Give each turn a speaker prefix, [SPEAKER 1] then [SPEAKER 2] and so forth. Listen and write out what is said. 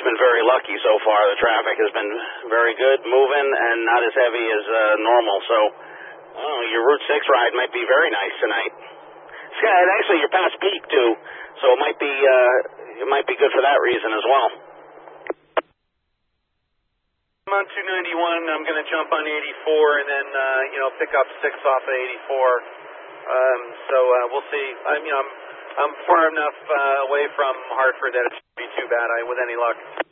[SPEAKER 1] just been very lucky so far. The traffic has been very good, moving, and not as heavy as normal. So your Route 6 ride might be very nice tonight. And actually, you're past peak too, so it might be good for that reason as well.
[SPEAKER 2] I'm on 291. I'm going to jump on 84 and then pick up 6 off of 84. So we'll see. I'm far enough away from Hartford that it shouldn't be too bad with any luck.